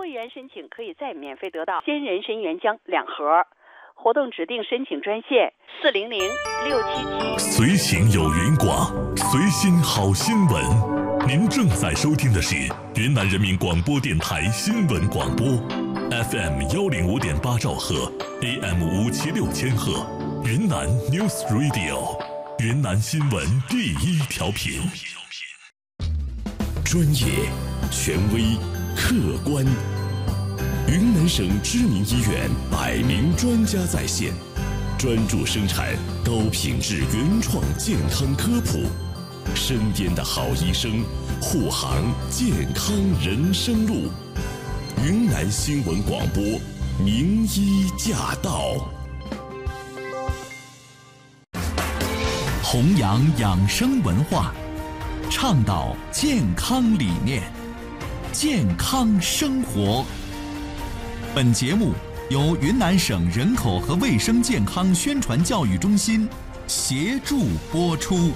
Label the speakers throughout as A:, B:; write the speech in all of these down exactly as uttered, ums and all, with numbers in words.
A: 会员申请可以再免费得到鲜人参原浆两盒。活动指定申请专线四零零六七七。
B: 随行有云广，随心好新闻。您正在收听的是云南人民广播电台新闻广播 ，F M 幺零五点八兆赫 ，A M 五七六千赫，云南 News Radio， 云南新闻第一调频。专业、权威、客观。云南省知名医院百名专家在线，专注生产高品质原创健康科普，身边的好医生护航健康人生路。云南新闻广播，名医驾到，弘扬养生文化，倡导健康理念，健康生活。本节目由云南省人口和卫生健康宣传教育中心协助播出。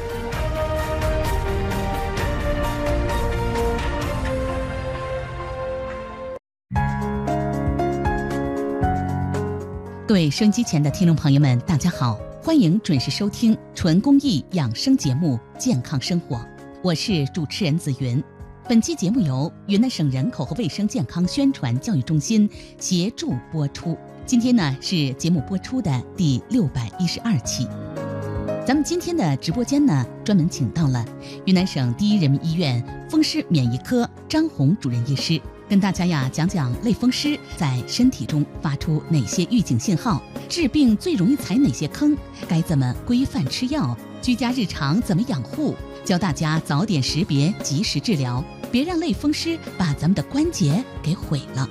C: 各位收音机前的听众朋友们，大家好，欢迎准时收听纯公益养生节目《健康生活》，我是主持人子云。本期节目由云南省人口和卫生健康宣传教育中心协助播出。今天呢是节目播出的第六百一十二期。咱们今天的直播间呢，专门请到了云南省第一人民医院风湿免疫科张红主任医师，跟大家呀讲讲类风湿在身体中发出哪些预警信号，治病最容易踩哪些坑，该怎么规范吃药，居家日常怎么养护，教大家早点识别，及时治疗，别让类风湿把咱们的关节给毁了。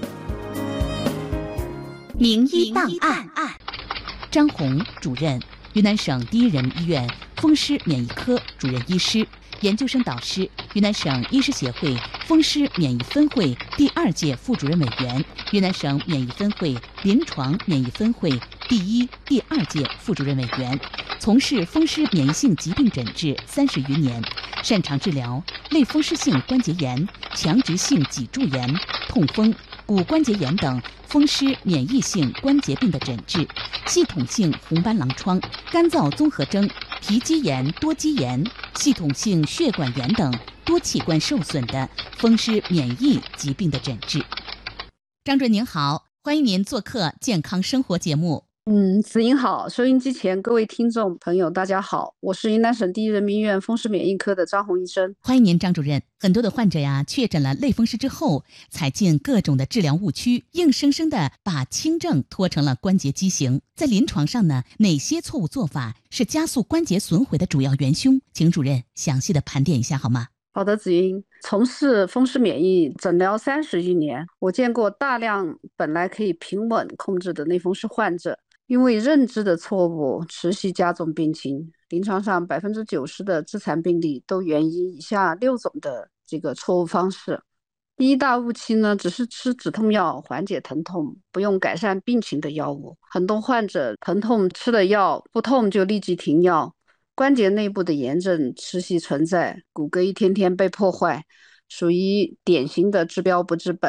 C: 名医档案，张红主任，云南省第一人民医院风湿免疫科主任医师，研究生导师，云南省医师协会风湿免疫分会第二届副主任委员，云南省免疫分会临床免疫分会第一、第二届副主任委员，从事风湿免疫性疾病诊治三十余年，擅长治疗类风湿性关节炎、强直性脊柱炎、痛风、骨关节炎等风湿免疫性关节病的诊治，系统性红斑狼疮、干燥综合征、皮肌炎、多肌炎、系统性血管炎等多器官受损的风湿免疫疾病的诊治。张主任您好，欢迎您做客健康生活节目。
D: 嗯，子英好，收音机前各位听众朋友大家好，我是云南省第一人民医院风湿免疫科的张红医生。
C: 欢迎您张主任。很多的患者呀确诊了类风湿之后，踩进各种的治疗误区，硬生生的把轻症拖成了关节畸形。在临床上呢，哪些错误做法是加速关节损毁的主要元凶？请主任详细的盘点一下好吗？
D: 好的，子英，从事风湿免疫诊疗三十余年，我见过大量本来可以平稳控制的类风湿患者，因为认知的错误持续加重病情。临床上百分之九十的致残病例都源于以下六种的这个错误方式。第一大误区呢，只是吃止痛药缓解疼痛，不用改善病情的药物。很多患者疼痛吃了药不痛就立即停药，关节内部的炎症持续存在，骨骼一天天被破坏，属于典型的治标不治本。